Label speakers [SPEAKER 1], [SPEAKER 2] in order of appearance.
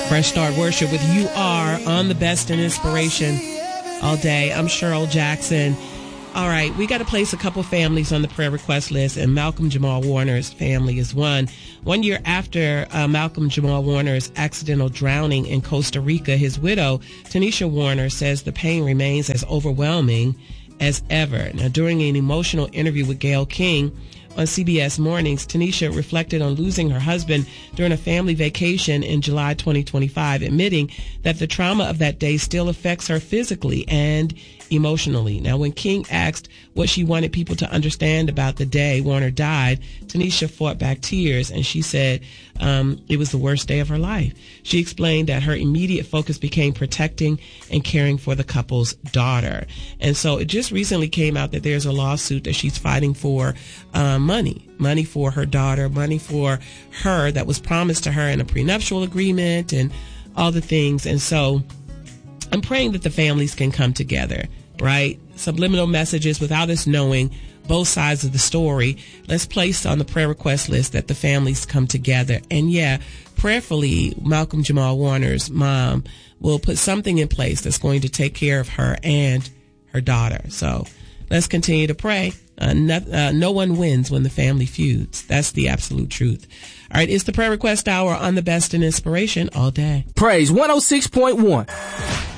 [SPEAKER 1] Fresh Start Worship with You Are on the Best in Inspiration all day. I'm Cheryl Jackson. All right, we got to place a couple families on the prayer request list, and Malcolm Jamal Warner's family is one. 1 year after Malcolm Jamal Warner's accidental drowning in Costa Rica, his widow, Tanisha Warner, says the pain remains as overwhelming as ever. Now, during an emotional interview with Gayle King on CBS Mornings, Tanisha reflected on losing her husband during a family vacation in July 2025, admitting that the trauma of that day still affects her physically and emotionally. Now, when King asked what she wanted people to understand about the day Warner died, Tanisha fought back tears, and she said it was the worst day of her life. She explained that her immediate focus became protecting and caring for the couple's daughter. And so it just recently came out that there's a lawsuit that she's fighting for money for her daughter, money for her that was promised to her in a prenuptial agreement and all the things. And so I'm praying that the families can come together, right? Subliminal messages without us knowing both sides of the story. Let's place on the prayer request list that the families come together. And yeah, prayerfully, Malcolm Jamal Warner's mom will put something in place that's going to take care of her and her daughter. So let's continue to pray. No one wins when the family feuds. That's the absolute truth. All right, it's the prayer request hour on the Best in Inspiration all day.
[SPEAKER 2] Praise 106.1.